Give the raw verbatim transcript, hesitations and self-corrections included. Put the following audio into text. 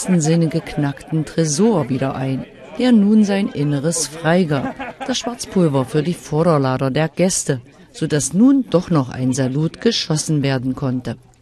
wahrsten Sinne geknackten Tresor wieder ein, der nun sein Inneres freigab, das Schwarzpulver für die Vorderlader der Gäste, so dass nun doch noch ein Salut geschossen werden konnte.